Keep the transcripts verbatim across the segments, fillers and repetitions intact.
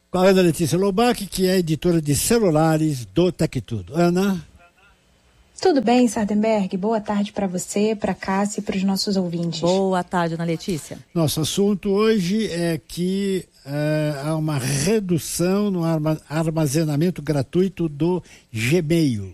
com a Ana Letícia Lobac, que é editora de celulares do Tec Tudo. Ana? Tudo bem, Sardenberg? Boa tarde para você, para Cássia e para os nossos ouvintes. Boa tarde, Ana Letícia. Nosso assunto hoje é que uh, há uma redução no arma- armazenamento gratuito do Gmail.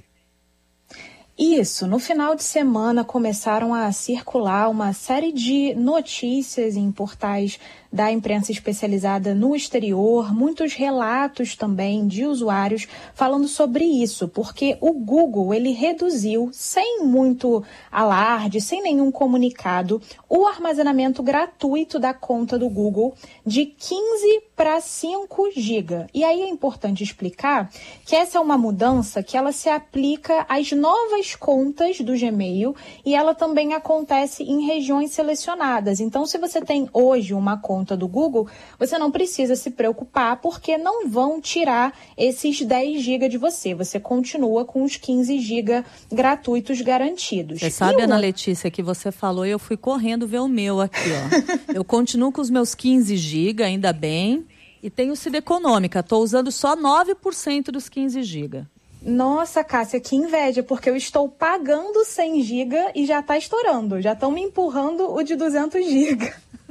Isso, no final de semana começaram a circular uma série de notícias em portais da imprensa especializada no exterior, muitos relatos também de usuários falando sobre isso, porque o Google, ele reduziu, sem muito alarde, sem nenhum comunicado, o armazenamento gratuito da conta do Google de quinze para cinco gigas. E aí é importante explicar que essa é uma mudança que ela se aplica às novas contas do Gmail e ela também acontece em regiões selecionadas. Então, se você tem hoje uma conta do Google, você não precisa se preocupar porque não vão tirar esses dez gigas de você. Você continua com os quinze gigas gratuitos garantidos. Você sabe, e Ana o... Letícia, que você falou e eu fui correndo ver o meu aqui, ó. Eu continuo com os meus quinze gigas, ainda bem, e tenho sido econômica. Estou usando só nove por cento dos quinze gigas. Nossa, Cássia, que inveja, porque eu estou pagando cem gigas e já está estourando. Já estão me empurrando o de duzentos gigas.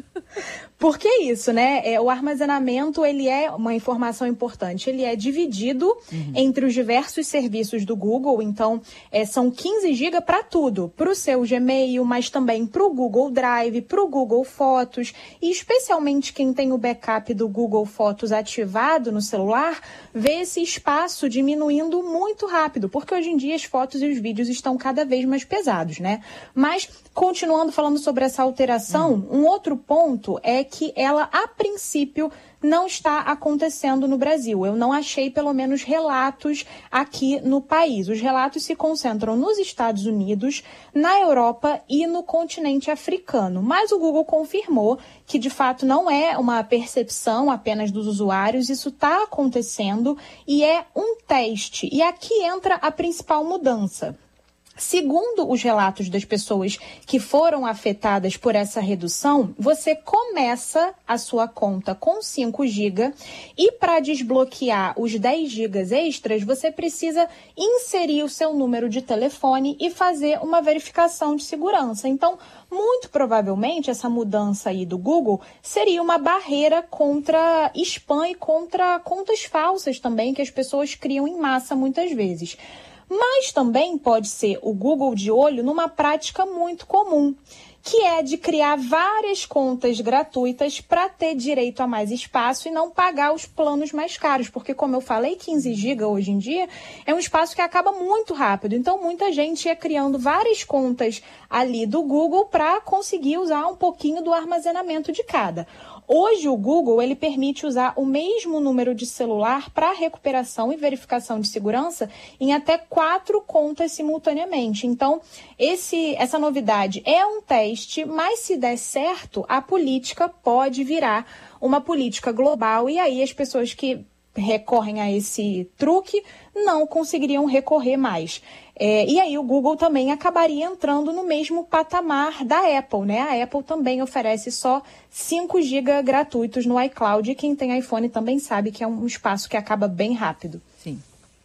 Por que isso, né? É, o armazenamento, ele é uma informação importante. Ele é dividido uhum. entre os diversos serviços do Google. Então, é, são quinze gigas para tudo. Para o seu Gmail, mas também para o Google Drive, para o Google Fotos. E especialmente quem tem o backup do Google Fotos ativado no celular, vê esse espaço diminuindo muito rápido. Porque hoje em dia as fotos e os vídeos estão cada vez mais pesados, né? Mas, continuando falando sobre essa alteração, uhum. um outro ponto é que ela, a princípio, não está acontecendo no Brasil. Eu não achei, pelo menos, relatos aqui no país. Os relatos se concentram nos Estados Unidos, na Europa e no continente africano. Mas o Google confirmou que, de fato, não é uma percepção apenas dos usuários. Isso está acontecendo e é um teste. E aqui entra a principal mudança. Segundo os relatos das pessoas que foram afetadas por essa redução, você começa a sua conta com cinco gigas e para desbloquear os dez gigas extras, você precisa inserir o seu número de telefone e fazer uma verificação de segurança. Então, muito provavelmente, essa mudança aí do Google seria uma barreira contra spam e contra contas falsas também, que as pessoas criam em massa muitas vezes. Mas também pode ser o Google de olho numa prática muito comum, que é de criar várias contas gratuitas para ter direito a mais espaço e não pagar os planos mais caros. Porque, como eu falei, quinze gigas hoje em dia é um espaço que acaba muito rápido. Então, muita gente ia criando várias contas ali do Google para conseguir usar um pouquinho do armazenamento de cada. Hoje, o Google ele permite usar o mesmo número de celular para recuperação e verificação de segurança em até quatro contas simultaneamente. Então, esse, essa novidade é um teste, mas se der certo, a política pode virar uma política global e aí as pessoas que recorrem a esse truque não conseguiriam recorrer mais. É, e aí o Google também acabaria entrando no mesmo patamar da Apple, né? A Apple também oferece só cinco gigas gratuitos no iCloud e quem tem iPhone também sabe que é um espaço que acaba bem rápido. Sim.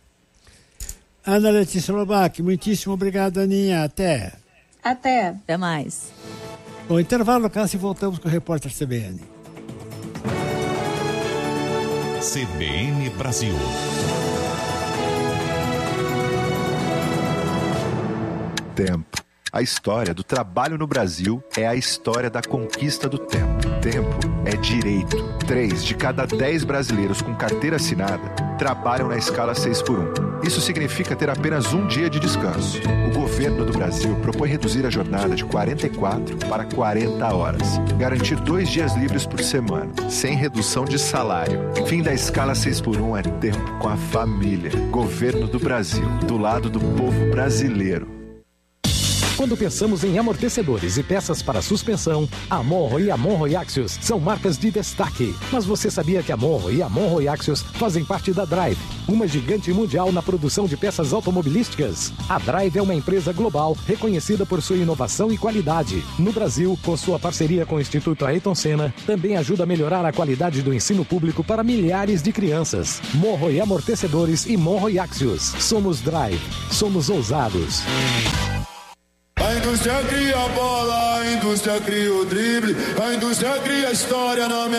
Ana Letícia Lobac, muitíssimo obrigado, Aninha. Até. Até. Até mais. Bom, intervalo, Cássia, e voltamos com o repórter C B N. C B N Brasil. Tempo. A história do trabalho no Brasil é a história da conquista do tempo. Tempo é direito. Três de cada dez brasileiros com carteira assinada trabalham na escala seis por um. Isso significa ter apenas um dia de descanso. O governo do Brasil propõe reduzir a jornada de quarenta e quatro para quarenta horas. Garantir dois dias livres por semana, sem redução de salário. Fim da escala seis por um é tempo com a família. Governo do Brasil, do lado do povo brasileiro. Quando pensamos em amortecedores e peças para suspensão, a Monro e a Monro Axios são marcas de destaque. Mas você sabia que a Monro e a Monro Axios fazem parte da Drive, uma gigante mundial na produção de peças automobilísticas? A Drive é uma empresa global reconhecida por sua inovação e qualidade. No Brasil, com sua parceria com o Instituto Ayrton Senna, também ajuda a melhorar a qualidade do ensino público para milhares de crianças. Monro e Amortecedores e Monro e Axios. Somos Drive. Somos ousados. A indústria cria a bola, a indústria cria o drible, a indústria cria a história na minha